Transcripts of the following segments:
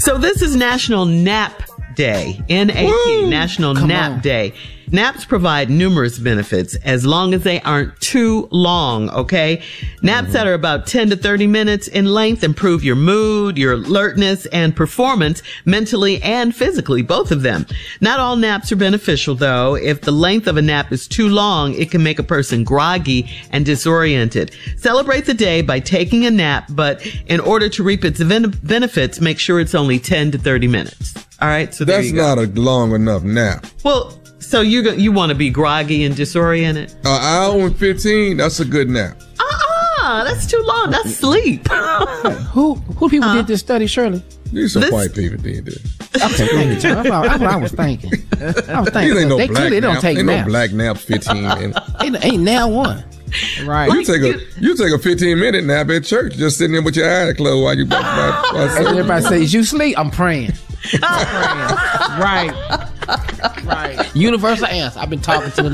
So this is National Nap Day, N-A-P, National Nap Day. Naps provide numerous benefits as long as they aren't too long, okay? Naps that are about 10 to 30 minutes in length improve your mood, your alertness, and performance mentally and physically, both of them. Not all naps are beneficial, though. If the length of a nap is too long, it can make a person groggy and disoriented. Celebrate the day by taking a nap, but in order to reap its benefits, make sure it's only 10 to 30 minutes. All right, so that's not a long enough nap. Well, so you want to be groggy and disoriented? An hour and 15, that's a good nap. That's too long. That's sleep. Who people did this study, Shirley? These some white people did this. Okay, thank you. That's what I was thinking. These ain't no they black clearly nap. don't take ain't naps. No black naps 15 minutes. ain't now one. Right. You take a 15-minute nap at church, just sitting there with your eyes closed while you. Everybody says you sleep. I'm praying. Right. Universal answer. I've been talking to the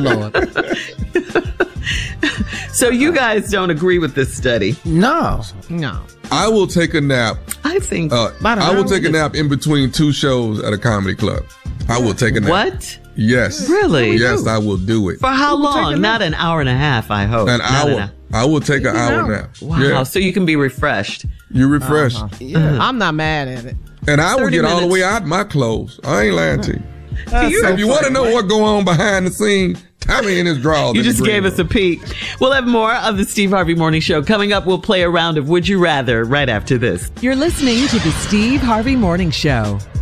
Lord. So you guys don't agree with this study? No. I will take a nap. I think I will take a nap in between two shows at a comedy club. I will take a nap. What? Yes. Really? Yes, I will do it. For how long? Not an hour and a half, I hope. An hour. I will take an hour nap. Wow. Yeah. So you can be refreshed. You're refreshed. Yeah. I'm not mad at it. And I will get all the way out my clothes. I ain't lying to you. If you want to know what's going on behind the scenes, Tommy in his drawers. You just gave us a peek. We'll have more of the Steve Harvey Morning Show. Coming up, we'll play a round of Would You Rather right after this. You're listening to the Steve Harvey Morning Show.